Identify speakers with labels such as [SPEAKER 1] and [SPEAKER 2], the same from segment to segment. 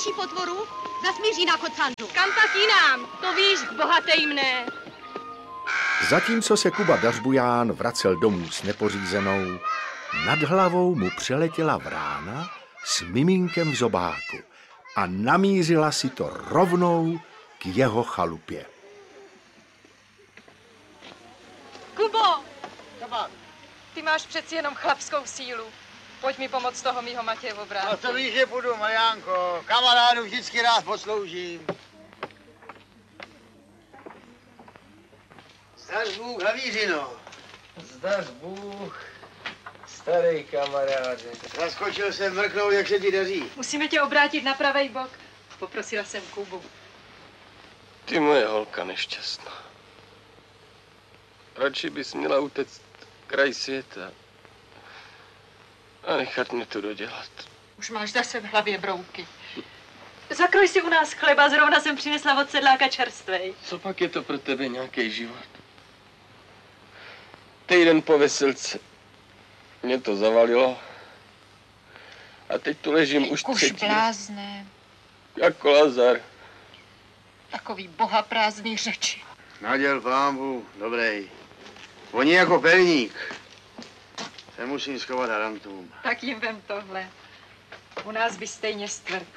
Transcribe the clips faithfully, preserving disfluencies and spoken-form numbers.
[SPEAKER 1] další potvoru? Zasmíří na kocandu.
[SPEAKER 2] Kam pak jinam? To víš, bohatej mne.
[SPEAKER 3] Zatímco se Kuba Dařbuján vracel domů s nepořízenou, nad hlavou mu přeletěla vrána s miminkem v zobáku a namířila si to rovnou k jeho chalupě.
[SPEAKER 2] Kubo! Ty máš přeci jenom chlapskou sílu. Pojď mi pomoct toho mýho Matěje obránku.
[SPEAKER 4] No to víš, že půjdu, Mariánko. Kamarádu vždycky rád posloužím. Zdař Bůh, Havířino.
[SPEAKER 5] Zdař Bůh, starý kamaráde.
[SPEAKER 4] Zaskočil jsem mrknout, jak se ti daří.
[SPEAKER 2] Musíme tě obrátit na pravej bok. Poprosila jsem Kubu.
[SPEAKER 5] Ty moje holka nešťastná. Radši bys měla utéct kraj světa a nechat mě to dodělat.
[SPEAKER 2] Už máš zase v hlavě brouky. Zakroj si u nás chleba, zrovna jsem přinesla od sedláka čerstvej.
[SPEAKER 5] Co pak je to pro tebe nějaký život? Týden po veselce mě to zavalilo a teď tu ležím už
[SPEAKER 2] Kuž
[SPEAKER 5] třetí.
[SPEAKER 2] blázné.
[SPEAKER 5] Jako Lazar.
[SPEAKER 2] Takový boha prázdný řeči.
[SPEAKER 4] Naděl pámbu, dobrý. Oni jako pelník. Se musím schovat harantům.
[SPEAKER 2] Tak jim vem tohle. U nás by stejně stvrt.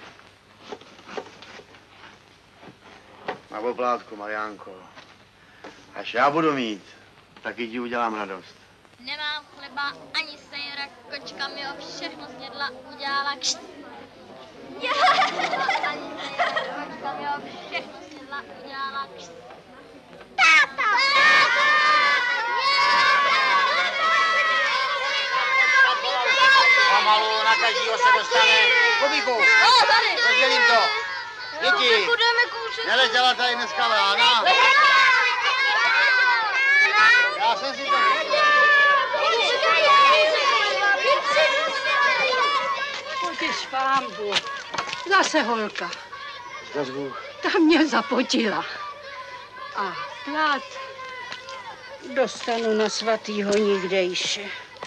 [SPEAKER 4] Na oplátku, Mariánko. Až já budu mít, taky ti udělám radost.
[SPEAKER 6] Nemám chleba ani sejra, kočka mi ho všechno snědla, udělala kšt. Ani sejra, kočka mi ho všechno snědla, udělala kšt. Táta!
[SPEAKER 4] Pomalu, na každýho se dostane. Kubíku, rozdělím to. Děti, neletěla tady dneska vrána. Já jsem si to myslel.
[SPEAKER 7] Potěš pánbu. Zase holka.
[SPEAKER 4] Zdař Bůh.
[SPEAKER 7] Ta mě zapotila. A plát dostanu na svatýho nikdejše.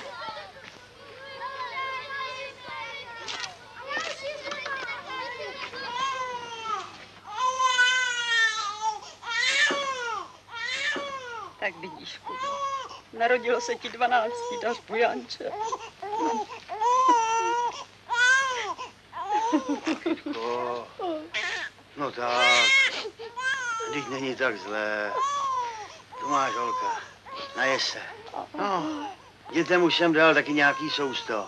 [SPEAKER 2] Tak vidíš, Kubo. Narodilo se ti dvanáctý Dařbujánče.
[SPEAKER 4] Kubo. No tak, když není tak zlé. Tu máš, holka, naje se. No, dětem už jsem dal taky nějaký sousto.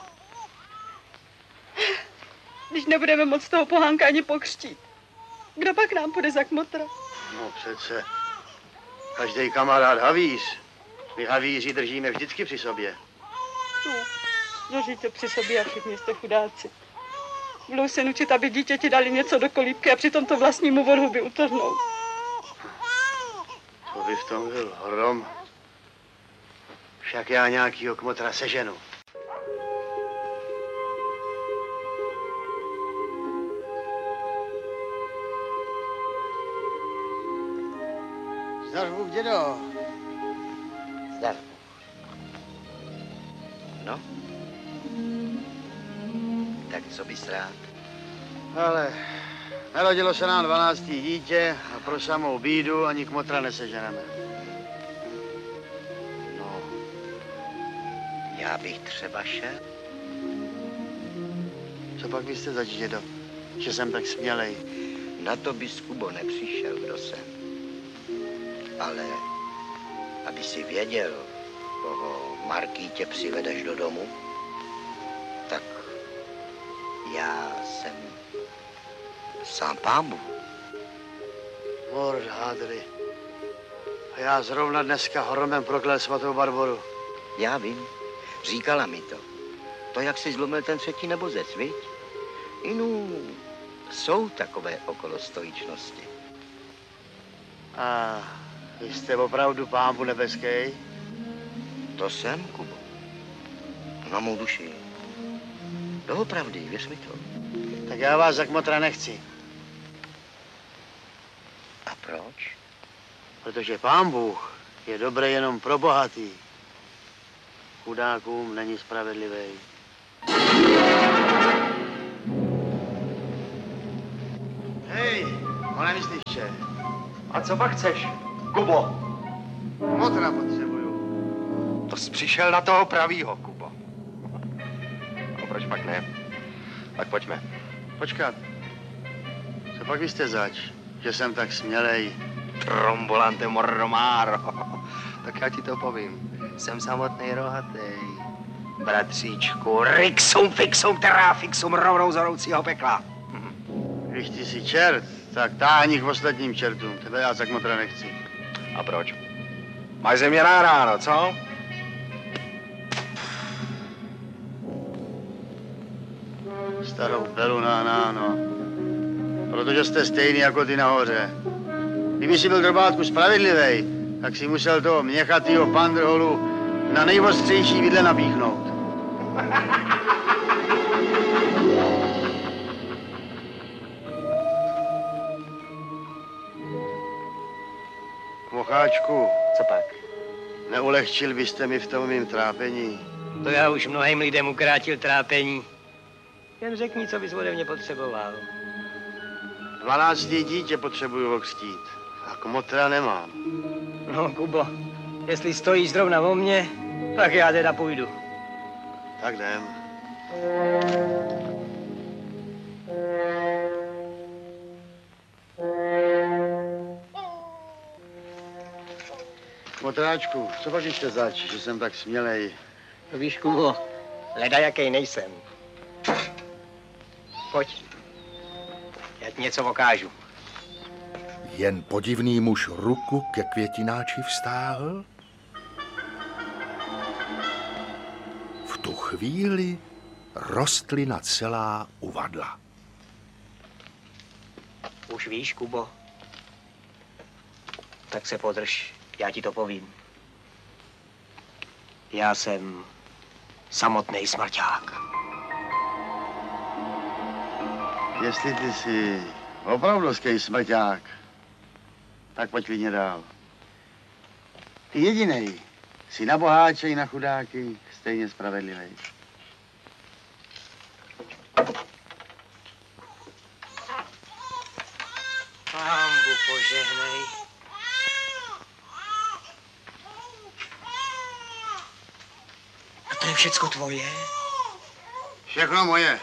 [SPEAKER 2] Když nebudeme moc toho pohánka ani pokřtít, kdo pak nám půjde za kmotra?
[SPEAKER 4] No přece, každý kamarád havíř. My havíři držíme vždycky při sobě.
[SPEAKER 2] No, držíte při sobě a všichni jste chudáci. Budou se nučit, aby dítěti dali něco do kolíbky a přitom to vlastnímu vodhuby utrhnou.
[SPEAKER 4] To by v tom byl hrom. Však já nějakýho kmotra seženu. Zdař Bůh, dědo.
[SPEAKER 8] Zdař. No? Tak co bys rád?
[SPEAKER 4] Ale narodilo se nám dvanáctý dítě a pro samou bídu ani kmotra neseženeme.
[SPEAKER 8] No, já bych třeba šel.
[SPEAKER 4] Co pak byste zač, dědo, že jsem tak smělej?
[SPEAKER 8] Na to bys, Kubo, nepřišel, kdo jsem. Ale aby si věděl, koho Markýtě přivedeš do domu, tak já jsem sám Pán Bůh.
[SPEAKER 4] Mor, hádry. A já zrovna dneska hromem proklel svatou Barboru.
[SPEAKER 8] Já vím, říkala mi to. To, jak jsi zlomil ten třetí nebozec, viď? Inu, jsou takové okolostojičnosti.
[SPEAKER 4] A vy jste opravdu Pán Bůh nebeský?
[SPEAKER 8] To jsem, Kubo. Na mou duši. Doopravdy, věř mi to.
[SPEAKER 4] Tak já vás za kmotra nechci.
[SPEAKER 8] A proč?
[SPEAKER 4] Protože Pán Bůh je dobrý jenom pro bohatý. Chudákům není spravedlivý. Stanislivče.
[SPEAKER 9] A co pak chceš, Kubo?
[SPEAKER 4] Motra potřebuju.
[SPEAKER 9] To jsi přišel na toho pravýho, Kubo. No proč pak ne? Tak pojďme.
[SPEAKER 4] Počkat. Co pak vy jste zač? Že jsem tak smělej.
[SPEAKER 9] Trombolante morromáro. Tak já ti to povím. Jsem samotný rohatej. Bratříčku, rixum fixum terra fixum rovnou z horoucího pekla.
[SPEAKER 4] Když ty jsi čert, tak táhni k ostatním čertům. Tebe já za kmotra nechci.
[SPEAKER 9] A proč? Máš ze mě ráno, co?
[SPEAKER 4] Starou belu na náno. Protože jste stejný jako ty nahoře. Kdyby si byl drobátku spravedlivej, tak si musel toho měchatýho pandrholu na nejostřejší vidle napíchnout. Mocháčku.
[SPEAKER 8] Co pak?
[SPEAKER 4] Neulehčil byste mi v tom mým trápení?
[SPEAKER 8] To já už mnohým lidem ukrátil trápení. Jen řekni, co bys ode mě potřeboval.
[SPEAKER 4] Dvanáctý dítě potřebuju okřtít. A kmotra nemám.
[SPEAKER 8] No, Kubo, jestli stojíš zrovna o mně, tak já teda půjdu.
[SPEAKER 4] Tak jdem. Kmotráčku, co pak ještě zač, že jsem tak smělej?
[SPEAKER 8] No víš, Kubo, leda jakej nejsem. Pojď, já ti něco ukážu.
[SPEAKER 3] Jen podivný muž ruku ke květináči vztáhl. V tu chvíli rostlina celá uvadla.
[SPEAKER 8] Už víš, Kubo? Tak se podrž, já ti to povím. Já jsem samotný smrťák.
[SPEAKER 4] Jestli ty jsi opravdovský smrťák, tak pojď klidně dál. Ty jedinej jsi na boháče i na chudáky stejně spravedlivý.
[SPEAKER 8] Pánbu požehnej. A to je všecko tvoje?
[SPEAKER 4] Všechno moje.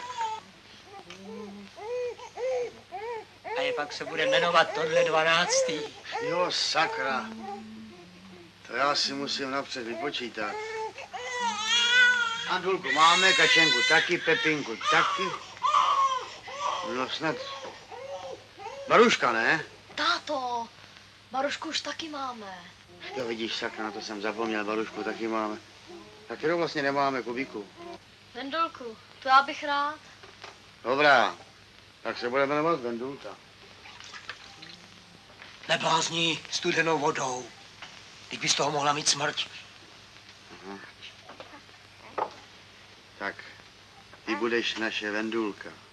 [SPEAKER 8] A je pak se bude jmenovat tohle dvanáctý.
[SPEAKER 4] Jo, sakra. To já si musím napřed vypočítat. Andulku máme, Kačenku taky, Pepinku taky. No snad... Baruška, ne?
[SPEAKER 6] Táto, Barušku už taky máme.
[SPEAKER 4] Jo, vidíš, sakra, na to jsem zapomněl, Barušku taky máme. Tak kterou vlastně nemáme, Kubíku?
[SPEAKER 6] Vendulku, to já bych rád.
[SPEAKER 4] Dobrá, tak se bude jmenovat Vendulka.
[SPEAKER 8] Neblázní studenou vodou. Teď bys toho mohla mít smrť.
[SPEAKER 4] Aha. Tak, ty budeš naše Vendulka.